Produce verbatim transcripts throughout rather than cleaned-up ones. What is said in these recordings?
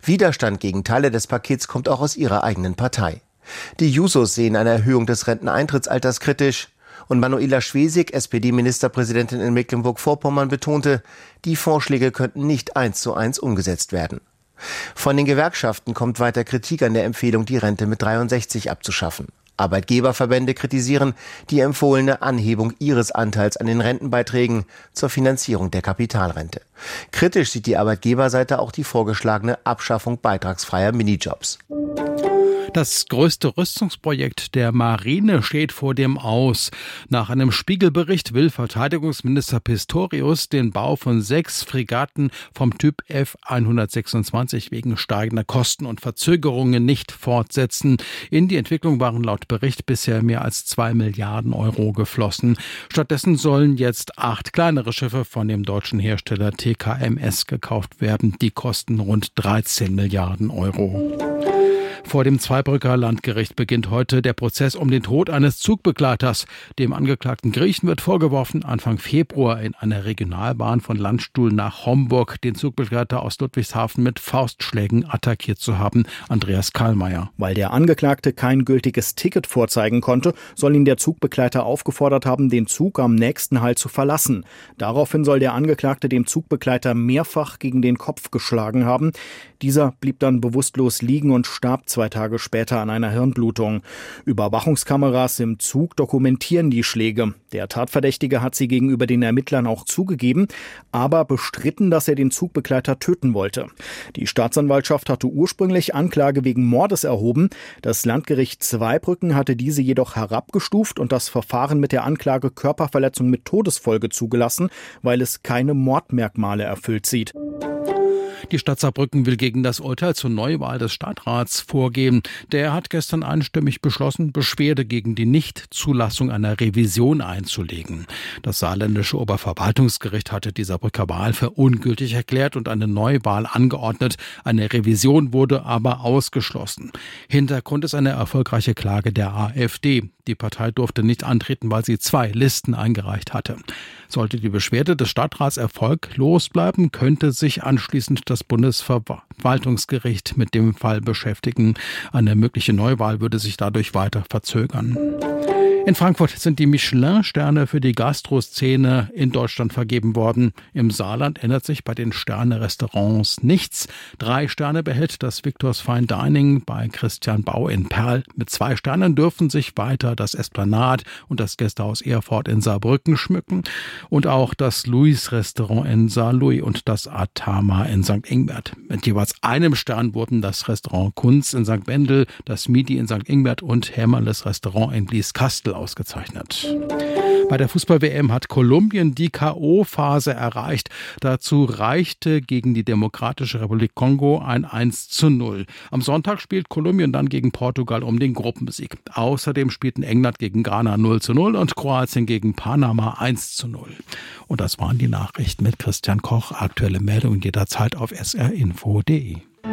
Widerstand gegen Teile des Pakets kommt auch aus ihrer eigenen Partei. Die Jusos sehen eine Erhöhung des Renteneintrittsalters kritisch. Und Manuela Schwesig, S P D-Ministerpräsidentin in Mecklenburg-Vorpommern, betonte, die Vorschläge könnten nicht eins zu eins umgesetzt werden. Von den Gewerkschaften kommt weiter Kritik an der Empfehlung, die Rente mit dreiundsechzig abzuschaffen. Arbeitgeberverbände kritisieren die empfohlene Anhebung ihres Anteils an den Rentenbeiträgen zur Finanzierung der Kapitalrente. Kritisch sieht die Arbeitgeberseite auch die vorgeschlagene Abschaffung beitragsfreier Minijobs. Das größte Rüstungsprojekt der Marine steht vor dem Aus. Nach einem Spiegelbericht will Verteidigungsminister Pistorius den Bau von sechs Fregatten vom Typ F hundertsechsundzwanzig wegen steigender Kosten und Verzögerungen nicht fortsetzen. In die Entwicklung waren laut Bericht bisher mehr als zwei Milliarden Euro geflossen. Stattdessen sollen jetzt acht kleinere Schiffe von dem deutschen Hersteller T K M S gekauft werden. Die kosten rund dreizehn Milliarden Euro. Vor dem Zweibrücker Landgericht beginnt heute der Prozess um den Tod eines Zugbegleiters. Dem angeklagten Griechen wird vorgeworfen, Anfang Februar in einer Regionalbahn von Landstuhl nach Homburg den Zugbegleiter aus Ludwigshafen mit Faustschlägen attackiert zu haben. Andreas Karlmeier. Weil der Angeklagte kein gültiges Ticket vorzeigen konnte, soll ihn der Zugbegleiter aufgefordert haben, den Zug am nächsten Halt zu verlassen. Daraufhin soll der Angeklagte dem Zugbegleiter mehrfach gegen den Kopf geschlagen haben. Dieser blieb dann bewusstlos liegen und starb zwei Tage später an einer Hirnblutung. Überwachungskameras im Zug dokumentieren die Schläge. Der Tatverdächtige hat sie gegenüber den Ermittlern auch zugegeben, aber bestritten, dass er den Zugbegleiter töten wollte. Die Staatsanwaltschaft hatte ursprünglich Anklage wegen Mordes erhoben. Das Landgericht Zweibrücken hatte diese jedoch herabgestuft und das Verfahren mit der Anklage Körperverletzung mit Todesfolge zugelassen, weil es keine Mordmerkmale erfüllt sieht. Die Stadt Saarbrücken will gegen das Urteil zur Neuwahl des Stadtrats vorgehen. Der hat gestern einstimmig beschlossen, Beschwerde gegen die Nichtzulassung einer Revision einzulegen. Das saarländische Oberverwaltungsgericht hatte die Saarbrücker Wahl für ungültig erklärt und eine Neuwahl angeordnet. Eine Revision wurde aber ausgeschlossen. Hintergrund ist eine erfolgreiche Klage der AfD. Die Partei durfte nicht antreten, weil sie zwei Listen eingereicht hatte. Sollte die Beschwerde des Stadtrats erfolglos bleiben, könnte sich anschließend das Bundesverwaltungsgericht mit dem Fall beschäftigen. Eine mögliche Neuwahl würde sich dadurch weiter verzögern. In Frankfurt sind die Michelin-Sterne für die Gastroszene in Deutschland vergeben worden. Im Saarland ändert sich bei den Sterne-Restaurants nichts. Drei Sterne behält das Victor's Fine Dining bei Christian Bau in Perl. Mit zwei Sternen dürfen sich weiter das Esplanade und das Gästehaus Erfurt in Saarbrücken schmücken. Und auch das Louis-Restaurant in Saarlouis und das Atama in Sankt Ingbert. Mit jeweils einem Stern wurden das Restaurant Kunz in Sankt Wendel, das Midi in Sankt Ingbert und Hämmerles Restaurant in Blieskastel ausgezeichnet. Bei der Fußball-W M hat Kolumbien die K O-Phase erreicht. Dazu reichte gegen die Demokratische Republik Kongo ein eins zu null. Am Sonntag spielt Kolumbien dann gegen Portugal um den Gruppensieg. Außerdem spielten England gegen Ghana null zu null und Kroatien gegen Panama eins zu null. Und das waren die Nachrichten mit Christian Koch. Aktuelle Meldungen jederzeit auf s r info punkt d e.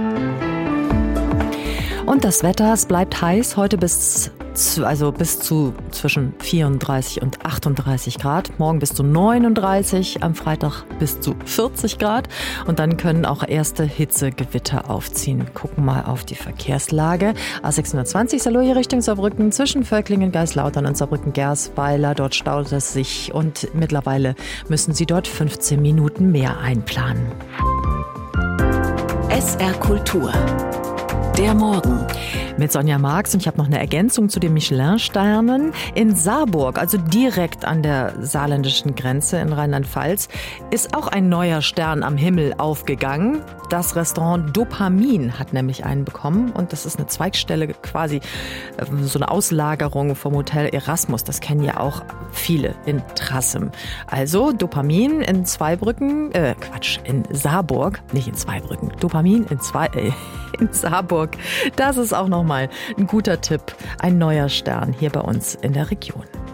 Und das Wetter, es bleibt heiß, heute bis zu, also bis zu zwischen vierunddreißig und achtunddreißig Grad, morgen bis zu neununddreißig, am Freitag bis zu vierzig Grad und dann können auch erste Hitzegewitter aufziehen. Wir gucken mal auf die Verkehrslage. A sechshundertzwanzig Saarlouis Richtung Saarbrücken zwischen Völklingen, Geislautern und Saarbrücken-Gersweiler. Dort staut es sich und mittlerweile müssen Sie dort fünfzehn Minuten mehr einplanen. S R Kultur. Der Morgen. Mit Sonja Marx und ich habe noch eine Ergänzung zu den Michelin-Sternen. In Saarburg, also direkt an der saarländischen Grenze in Rheinland-Pfalz, ist auch ein neuer Stern am Himmel aufgegangen. Das Restaurant Dopamin hat nämlich einen bekommen und das ist eine Zweigstelle, quasi so eine Auslagerung vom Hotel Erasmus. Das kennen ja auch viele in Trassem. Also Dopamin in Zweibrücken, äh Quatsch, in Saarburg, nicht in Zweibrücken, Dopamin in, Zwei, äh, in Saarburg. Das ist auch nochmal ein guter Tipp, ein neuer Stern hier bei uns in der Region.